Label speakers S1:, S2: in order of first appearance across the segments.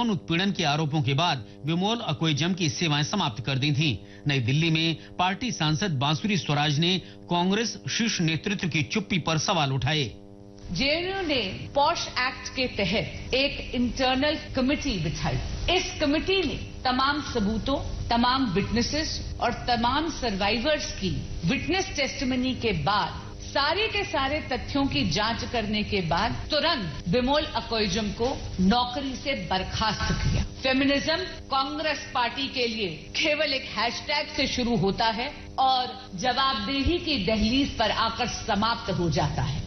S1: यौन उत्पीड़न के आरोपों के बाद विमोल अकोइजम की सेवाएं समाप्त कर दी थीं। नई दिल्ली में पार्टी सांसद बांसुरी स्वराज ने कांग्रेस शीर्ष नेतृत्व की चुप्पी पर सवाल उठाए।
S2: जेएनयू ने पॉश एक्ट के तहत एक इंटरनल कमेटी बिठाई। इस कमेटी ने तमाम सबूतों, तमाम विटनेसेस और तमाम सर्वाइवर्स की विटनेस टेस्टिमनी के बाद सारे के सारे तथ्यों की जांच करने के बाद तुरंत विमोल अकोइजम को नौकरी से बर्खास्त किया। फेमिनिज्म कांग्रेस पार्टी के लिए केवल एक हैशटैग से शुरू होता है और जवाबदेही की दहलीज पर आकर समाप्त हो जाता है।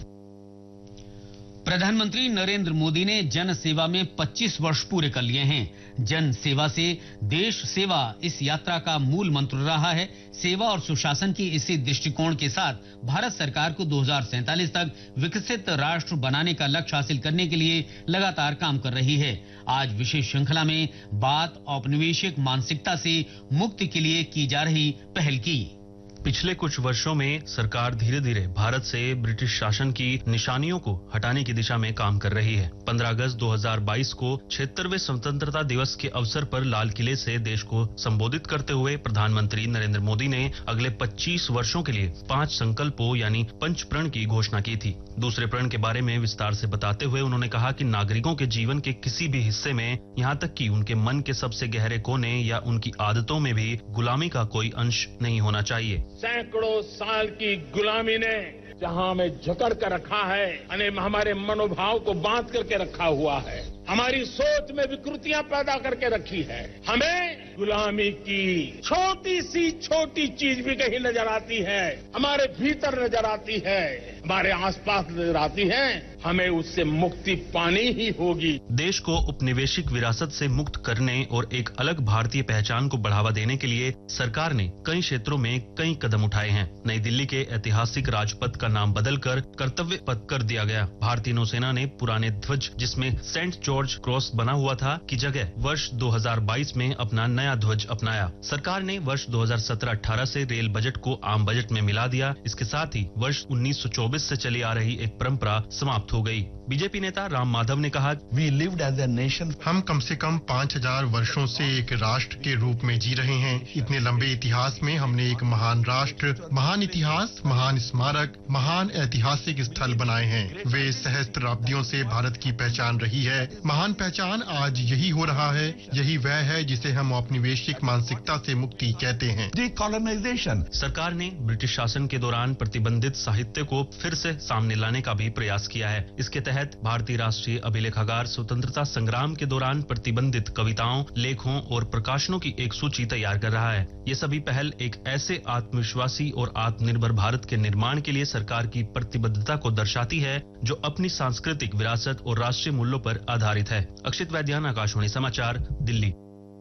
S1: प्रधानमंत्री नरेंद्र मोदी ने जन सेवा में 25 वर्ष पूरे कर लिए हैं। जन सेवा से देश सेवा इस यात्रा का मूल मंत्र रहा है। सेवा और सुशासन की इसी दृष्टिकोण के साथ भारत सरकार को 2047 तक विकसित राष्ट्र बनाने का लक्ष्य हासिल करने के लिए लगातार काम कर रही है। आज विशेष श्रृंखला में बात औपनिवेशिक मानसिकता से मुक्ति के लिए की जा रही पहल की।
S3: पिछले कुछ वर्षों में सरकार धीरे धीरे भारत से ब्रिटिश शासन की निशानियों को हटाने की दिशा में काम कर रही है। 15 अगस्त 2022 को 76वें स्वतंत्रता दिवस के अवसर पर लाल किले से देश को संबोधित करते हुए प्रधानमंत्री नरेंद्र मोदी ने अगले 25 वर्षों के लिए 5 संकल्पों यानी पंच प्रण की घोषणा की थी। दूसरे प्रण के बारे में विस्तार से बताते हुए उन्होंने कहा कि नागरिकों के जीवन के किसी भी हिस्से में, यहाँ तक कि उनके मन के सबसे गहरे कोने या उनकी आदतों में भी गुलामी का कोई अंश नहीं होना चाहिए।
S4: सैकड़ों साल की गुलामी ने जहां हमें जकड़ कर रखा है, हमारे मनोभाव को बांध करके रखा हुआ है, हमारी सोच में विकृतियां पैदा करके रखी है। हमें गुलामी की छोटी सी छोटी चीज भी कहीं नजर आती है, हमारे भीतर नजर आती है, हमारे आसपास नजर आती है। हमें उससे मुक्ति पानी ही होगी।
S3: देश को उपनिवेशिक विरासत से मुक्त करने और एक अलग भारतीय पहचान को बढ़ावा देने के लिए सरकार ने कई क्षेत्रों में कई कदम उठाए हैं। नई दिल्ली के ऐतिहासिक राजपथ का नाम बदलकर कर्तव्य पथ कर दिया गया। भारतीय नौसेना ने पुराने ध्वज जिसमें सेंट जॉर्ज क्रॉस बना हुआ था की जगह वर्ष 2022 में अपना नया ध्वज अपनाया। सरकार ने वर्ष 2017-18 से रेल बजट को आम बजट में मिला दिया। इसके साथ ही वर्ष 1924 से चली आ रही एक परंपरा समाप्त हो गई। बीजेपी नेता राम माधव ने कहा,
S5: We lived as a nation. हम कम से कम 5000 वर्षों से एक राष्ट्र के रूप में जी रहे हैं। इतने लंबे इतिहास में हमने एक महान राष्ट्र, महान इतिहास, महान स्मारक, महान ऐतिहासिक स्थल बनाए हैं। वे सहस्त्राब्दियों से भारत की पहचान रही है। महान पहचान आज यही हो रहा है। यही वह है जिसे हम औपनिवेशिक मानसिकता से मुक्ति कहते हैं।
S3: डीकॉलोनाइजेशन। सरकार ने ब्रिटिश शासन के दौरान प्रतिबंधित साहित्य को फिर से सामने लाने का भी प्रयास किया है। इसके तहत भारतीय राष्ट्रीय अभिलेखागार स्वतंत्रता संग्राम के दौरान प्रतिबंधित कविताओं, लेखों और प्रकाशनों की एक सूची तैयार कर रहा है। ये सभी पहल एक ऐसे आत्मविश्वासी और आत्मनिर्भर भारत के निर्माण के लिए सरकार की प्रतिबद्धता को दर्शाती है जो अपनी सांस्कृतिक विरासत और राष्ट्रीय मूल्यों पर आधारित है। अक्षित वैद्यान, आकाशवाणी समाचार, दिल्ली।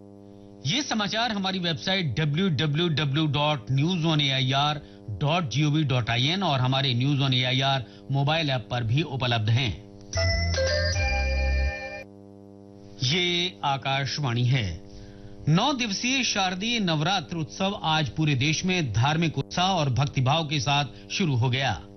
S1: ये समाचार हमारी वेबसाइट www.newsonair.gov.in और हमारे news on AIR mobile app पर भी उपलब्ध हैं। ये आकाशवाणी है। 9 दिवसीय शारदीय नवरात्र उत्सव आज पूरे देश में धार्मिक उत्साह और भक्तिभाव के साथ शुरू हो गया।